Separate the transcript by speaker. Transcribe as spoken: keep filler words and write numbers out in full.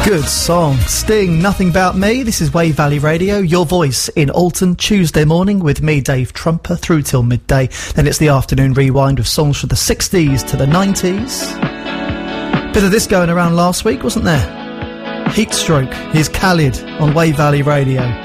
Speaker 1: Good song. Sting, Nothing About Me. This is Wave Valley Radio, your voice in Alton, Tuesday morning with me, Dave Trumper, through till midday. Then it's the afternoon rewind of songs from the sixties to the nineties. Bit of this going around last week, wasn't there? Heatstroke. Here's Khalid on Wave Valley Radio.